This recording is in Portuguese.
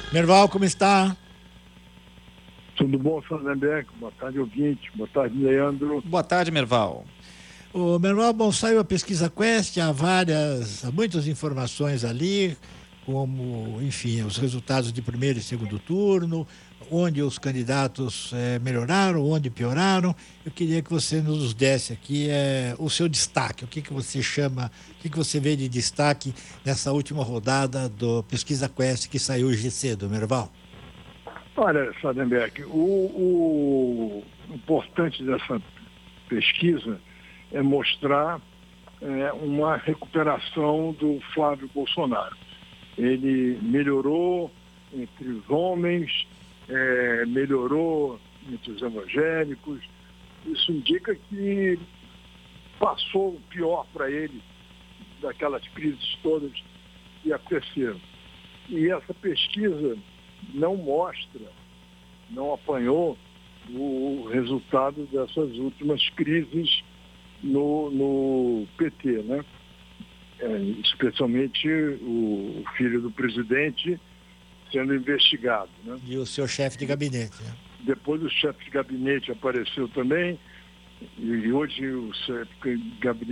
Merval, como está? Tudo bom, Sandenberg? Boa tarde, ouvinte. Boa tarde, Leandro. Boa tarde, Merval. O Merval, bom, saiu a pesquisa Quest, há muitas informações ali, como, enfim, os resultados de primeiro e segundo turno, onde os candidatos melhoraram, onde pioraram. Eu queria que você nos desse aqui o seu destaque, o que você chama, o que você vê de destaque nessa última rodada do Pesquisa Quest que saiu hoje cedo, Merval. Olha, Sandenberg, o importante dessa pesquisa é mostrar uma recuperação do Flávio Bolsonaro. Ele melhorou entre os homens, melhorou entre os evangélicos. Isso indica que passou o pior para ele daquelas crises todas que aconteceram. E essa pesquisa não mostra, não apanhou o resultado dessas últimas crises no PT, né? Especialmente o filho do presidente sendo investigado, né? E o seu chefe de gabinete, né? Depois o chefe de gabinete apareceu também, e hoje o chefe de gabinete